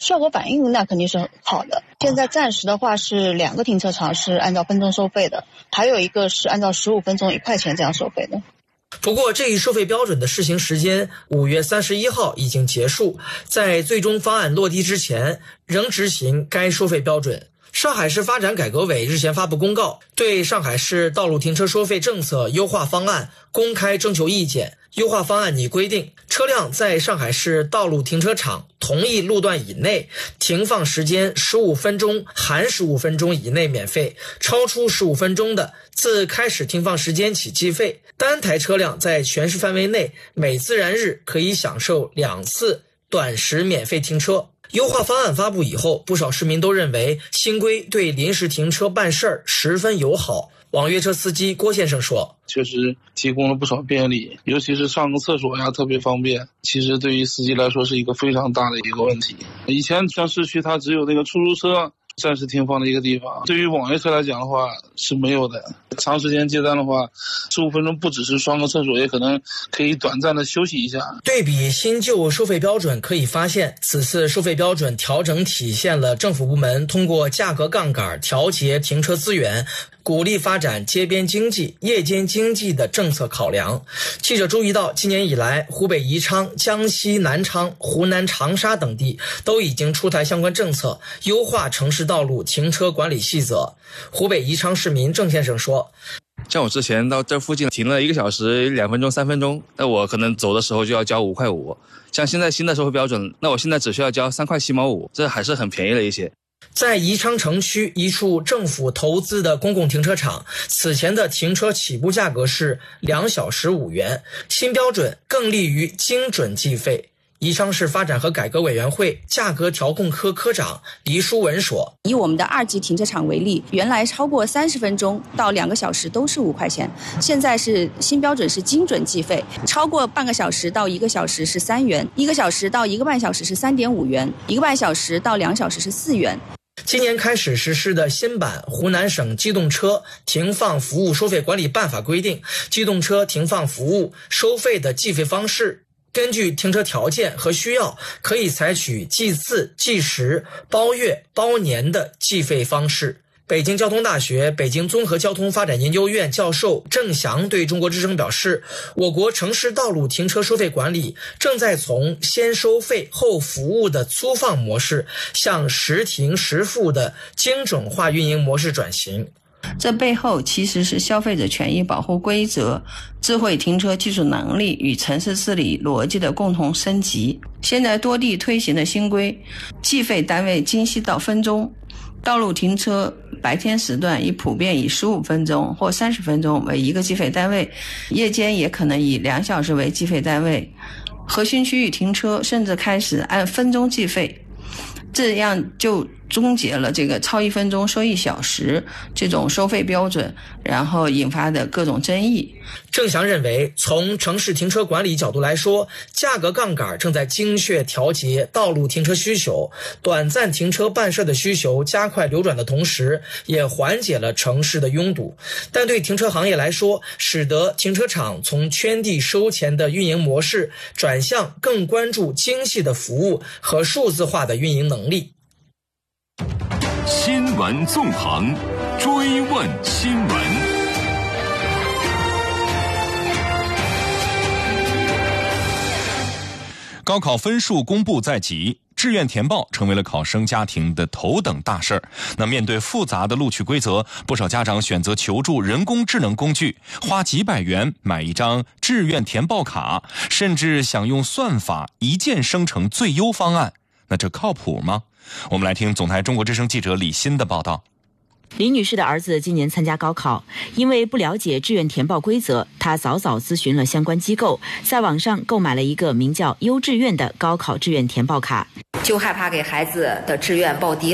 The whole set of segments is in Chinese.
效果反应那肯定是很好的。现在暂时的话是2个停车场是按照分钟收费的，还有一个是按照15分钟1块钱这样收费的。 不过这一收费标准的试行时间5月31号已经结束，在最终方案落地之前仍执行该收费标准。上海市发展改革委日前发布公告，对上海市道路停车收费政策优化方案公开征求意见。优化方案拟规定，车辆在上海市道路停车场同一路段以内停放时间15分钟含15分钟以内免费，超出15分钟的自开始停放时间起计费。单台车辆在全市范围内每自然日可以享受2次短时免费停车。优化方案发布以后，不少市民都认为新规对临时停车办事儿十分友好。网约车司机郭先生说， 确实提供了不少便利，尤其是上个厕所呀特别方便，其实对于司机来说是一个非常大的一个问题。以前像市区它只有那个出租车暂时停放的一个地方，对于网约车来讲的话是没有的。长时间接单的话，15分钟不只是上个厕所，也可能可以短暂的休息一下。 对比新旧收费标准可以发现，此次收费标准调整体现了政府部门通过价格杠杆调节停车资源，鼓励发展街边经济、夜间经济的政策考量。记者注意到，今年以来，湖北宜昌、江西南昌、湖南长沙等地都已经出台相关政策，优化城市道路停车管理细则。湖北宜昌市民郑先生说， 像我之前到这附近停了1个小时2分钟3分钟，那我可能走的时候就要交5块5。像现在新的收费标准，那我现在只需要交3块7毛5，这还是很便宜了一些。 在宜昌城区一处政府投资的公共停车场，此前的停车起步价格是2小时5元，新标准更利于精准计费。宜昌市发展和改革委员会价格调控科科长黎书文说， 以我们的2级停车场为例，原来超过30分钟到2个小时都是5块钱，现在是新标准是精准计费，超过半个小时到1个小时是3元，1个小时到1个半小时是3.5元，1个半小时到2小时是4元。 今年开始实施的新版湖南省机动车停放服务收费管理办法规定，机动车停放服务收费的计费方式根据停车条件和需要，可以采取计次、计时、包月、包年的计费方式。北京交通大学北京综合交通发展研究院教授郑翔对中国之声表示，我国城市道路停车收费管理正在从先收费后服务的粗放模式向实停实付的精准化运营模式转型。 这背后其实是消费者权益保护规则、智慧停车技术能力与城市治理逻辑的共同升级。现在多地推行的新规，计费单位精细到分钟，道路停车白天时段普遍以15分钟或30分钟为一个计费单位，夜间也可能以2小时为计费单位。核心区域停车甚至开始按分钟计费，这样就终结了这个超1分钟收1小时这种收费标准，然后引发的各种争议。 郑翔认为，从城市停车管理角度来说，价格杠杆正在精确调节道路停车需求，短暂停车办事的需求加快流转的同时，也缓解了城市的拥堵。但对停车行业来说，使得停车场从圈地收钱的运营模式转向更关注精细的服务和数字化的运营能力。 新闻纵横，追问新闻。高考分数公布在即，志愿填报成为了考生家庭的头等大事儿。那面对复杂的录取规则，不少家长选择求助人工智能工具，花几百元买一张志愿填报卡，甚至想用算法一键生成最优方案。那这靠谱吗？我们来听总台中国之声记者李欣的报道。 李女士的儿子今年参加高考，因为不了解志愿填报规则，她早早咨询了相关机构，在网上购买了一个名叫优志愿的高考志愿填报卡。 就害怕给孩子的志愿报低了，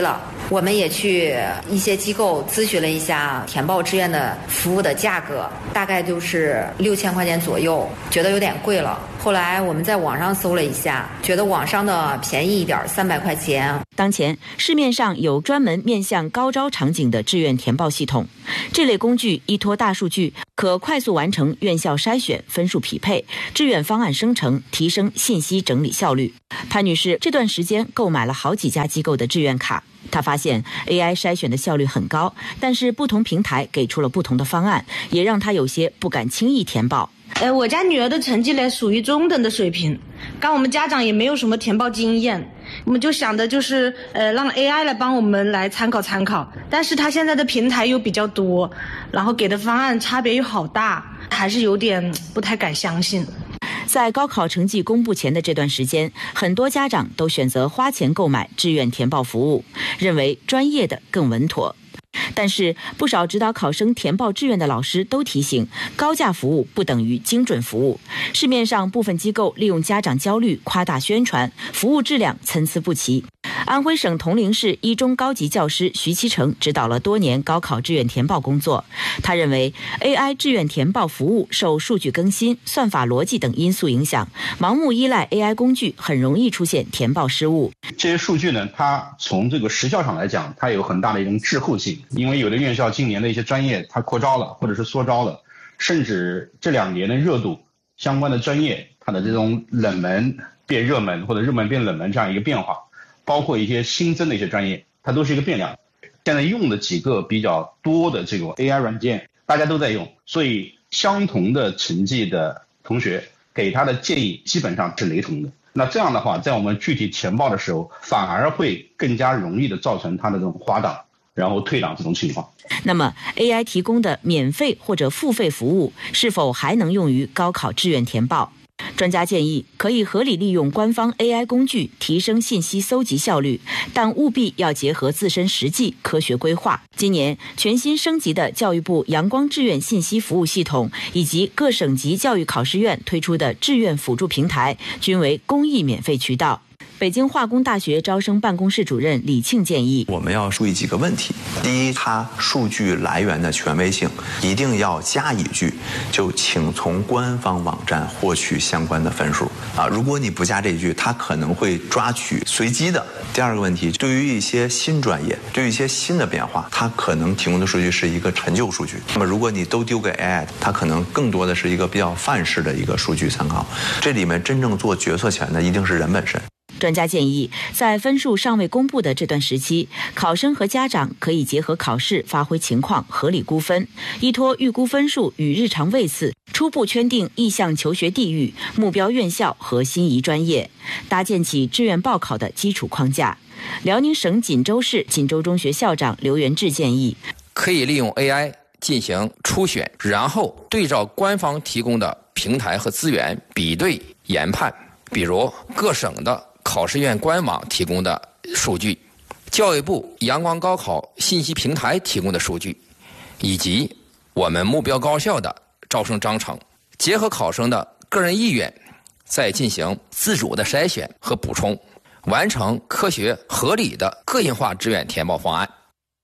我们也去一些机构咨询了一下填报志愿的服务的价格，大概就是6000块钱左右，觉得有点贵了。后来我们在网上搜了一下，觉得网上的便宜一点，300块钱。 当前市面上有专门面向高招场景的志愿填报系统，这类工具依托大数据，可快速完成院校筛选、分数匹配、志愿方案生成，提升信息整理效率。潘女士这段时间购买了好几家机构的志愿卡，她发现 AI 筛选的效率很高，但是不同平台给出了不同的方案，也让她有些不敢轻易填报。 我家女儿的成绩呢属于中等的水平，刚我们家长也没有什么填报经验，我们就想的就是让 AI 来帮我们来参考参考，但是他现在的平台又比较多，然后给的方案差别又好大，还是有点不太敢相信。 在高考成绩公布前的这段时间，很多家长都选择花钱购买志愿填报服务，认为专业的更稳妥。但是不少指导考生填报志愿的老师都提醒，高价服务不等于精准服务。市面上部分机构利用家长焦虑夸大宣传，服务质量参差不齐。安徽省铜陵市一中高级教师徐其成指导了多年高考志愿填报工作。他认为 AI 志愿填报服务受数据更新、算法逻辑等因素影响，盲目依赖 AI 工具很容易出现填报失误。 这些数据呢，它从这个时效上来讲，它有很大的一种滞后性，因为有的院校今年的一些专业它扩招了或者是缩招了，甚至这2年的热度相关的专业它的这种冷门变热门或者热门变冷门这样一个变化，包括一些新增的一些专业，它都是一个变量。现在用的几个比较多的这种 AI 软件大家都在用，所以相同的成绩的同学给他的建议基本上是雷同的。那这样的话，在我们具体填报的时候，反而会更加容易的造成他的这种滑档然后退档这种情况。 那么 AI 提供的免费或者付费服务是否还能用于高考志愿填报？专家建议可以合理利用官方 AI 工具提升信息搜集效率，但务必要结合自身实际科学规划。今年全新升级的教育部阳光志愿信息服务系统以及各省级教育考试院推出的志愿辅助平台均为公益免费渠道。北京化工大学招生办公室主任李庆建议， 我们要注意几个问题。第一，它数据来源的权威性一定要加一句，就请从官方网站获取相关的分数啊。如果你不加这一句，它可能会抓取随机的。第二个问题，对于一些新专业，对于一些新的变化，它可能提供的数据是一个陈旧数据。那么如果你都丢给 AI， 它可能更多的是一个比较范式的一个数据参考。这里面真正做决策权的一定是人本身。 专家建议，在分数尚未公布的这段时期，考生和家长可以结合考试发挥情况，合理估分，依托预估分数与日常位次，初步圈定意向求学地域、目标院校和心仪专业，搭建起志愿报考的基础框架。辽宁省锦州市锦州中学校长刘元志建议， 可以利用 AI 进行初选，然后对照官方提供的平台和资源比对研判，比如各省的考试院官网提供的数据，教育部阳光高考信息平台提供的数据，以及我们目标高校的招生章程，结合考生的个人意愿，再进行自主的筛选和补充，完成科学合理的个性化志愿填报方案。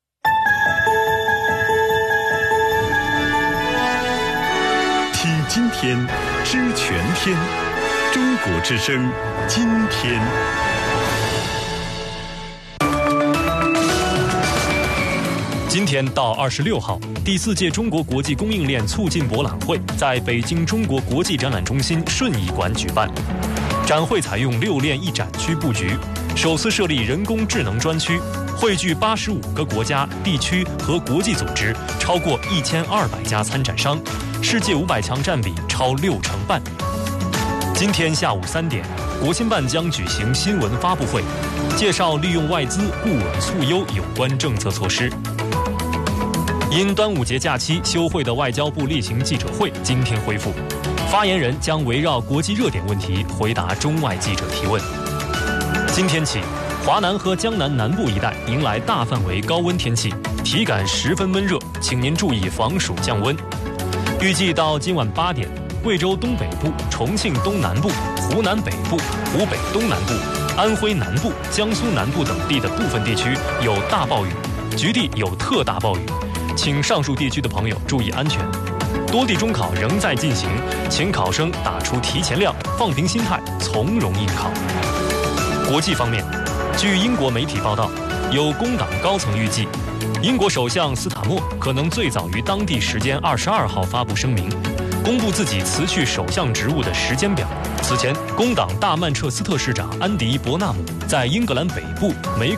听今天，知全天，中国之声，今天。 今天到26号，第4届中国国际供应链促进博览会在北京中国国际展览中心顺义馆举办。展会采用6链1展区布局，首次设立人工智能专区，汇聚85个国家、地区和国际组织，超过1200家参展商，世界500强占比超60%半。今天下午3点，国新办将举行新闻发布会，介绍利用外资固稳促优有关政策措施。因端午节假期休会的外交部例行记者会今天恢复，发言人将围绕国际热点问题回答中外记者提问。今天起，华南和江南南部一带迎来大范围高温天气，体感十分闷热，请您注意防暑降温。预计到今晚8点，贵州东北部、重庆东南部、湖南北部、湖北东南部、 安徽南部、江苏南部等地的部分地区有大暴雨，局地有特大暴雨，请上述地区的朋友注意安全。多地中考仍在进行，请考生打出提前量，放平心态，从容应考。国际方面，据英国媒体报道，有工党高层预计，英国首相斯塔默可能最早于当地时间22号发布声明，公布自己辞去首相职务的时间表。此前，工党大曼彻斯特市长安迪·伯纳姆在英格兰北部梅